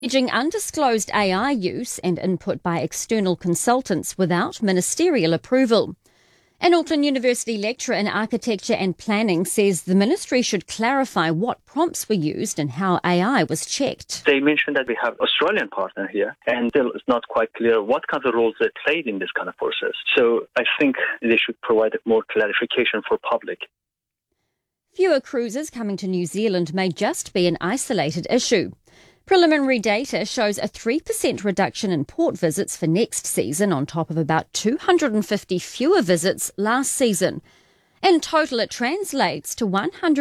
alleging undisclosed AI use and input by external consultants without ministerial approval. An Auckland University lecturer in architecture and planning says the ministry should clarify what prompts were used and how AI was checked. They mentioned that we have an Australian partner here, and still it's not quite clear what kind of roles they played in this kind of process. So I think they should provide more clarification for public. Fewer cruises coming to New Zealand may just be an isolated issue. Preliminary data shows a 3% reduction in port visits for next season on top of about 250 fewer visits last season. In total, it translates to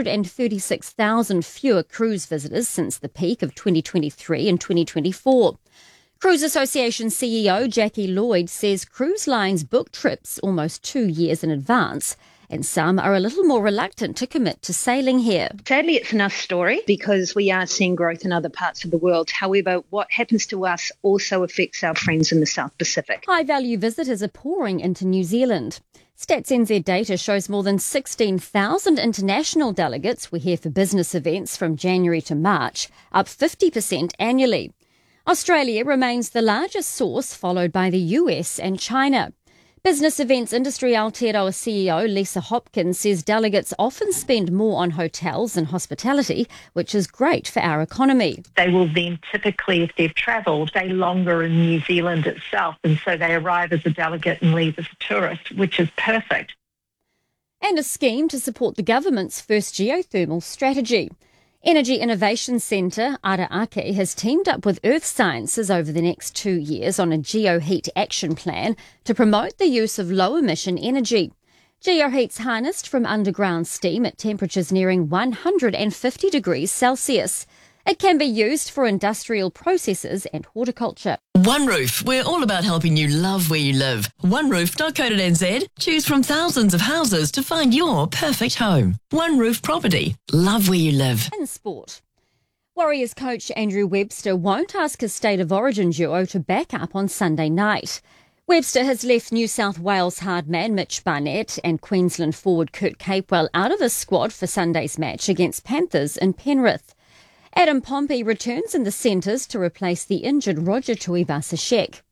136,000 fewer cruise visitors since the peak of 2023 and 2024. Cruise Association CEO Jackie Lloyd says cruise lines book trips almost 2 years in advance, and some are a little more reluctant to commit to sailing here. Sadly, it's enough story because we are seeing growth in other parts of the world. However, what happens to us also affects our friends in the South Pacific. High-value visitors are pouring into New Zealand. Stats NZ data shows more than 16,000 international delegates were here for business events from January to March, up 50% annually. Australia remains the largest source, followed by the US and China. Business Events Industry Aotearoa CEO Lisa Hopkins says delegates often spend more on hotels and hospitality, which is great for our economy. They will then typically, if they've travelled, stay longer in New Zealand itself, and so they arrive as a delegate and leave as a tourist, which is perfect. And a scheme to support the government's first geothermal strategy. Energy Innovation Centre, Araake, has teamed up with Earth Sciences over the next 2 years on a GeoHeat action plan to promote the use of low-emission energy. GeoHeat's harnessed from underground steam at temperatures nearing 150 degrees Celsius. It can be used for industrial processes and horticulture. OneRoof, we're all about helping you love where you live. OneRoof.co.nz. Choose from thousands of houses to find your perfect home. OneRoof Property. Love where you live. In sport. Warriors coach Andrew Webster won't ask his State of Origin duo to back up on Sunday night. Webster has left New South Wales hard man Mitch Barnett and Queensland forward Kurt Capewell out of his squad for Sunday's match against Panthers in Penrith. Adam Pompey returns in the centres to replace the injured Roger Tuivasa-Sheck.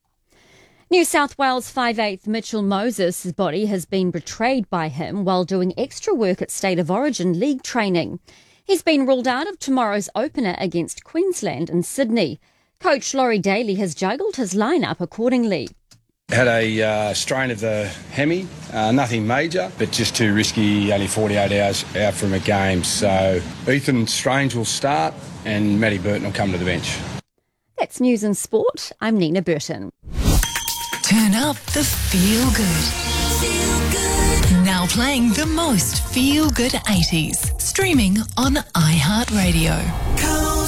New South Wales 5'8" Mitchell Moses' body has been betrayed by him while doing extra work at State of Origin league training. He's been ruled out of tomorrow's opener against Queensland in Sydney. Coach Laurie Daly has juggled his lineup accordingly. Had a strain of the hemi, nothing major, but just too risky, only 48 hours out from a game. So Ethan Strange will start and Matty Burton will come to the bench. That's News and Sport. I'm Nina Burton. Turn up the feel good. Now playing the most feel good 80s. Streaming on iHeartRadio.